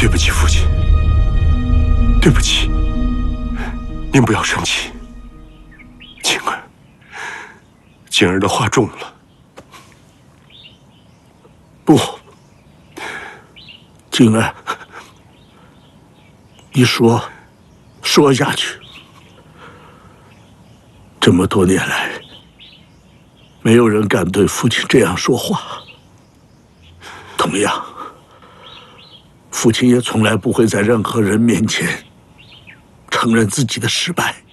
对不起，父亲，对不起，您不要生气。静儿的话重了。 不，静儿，你说下去。这么多年来，没有人敢对父亲这样说话。同样，父亲也从来不会在任何人面前承认自己的失败。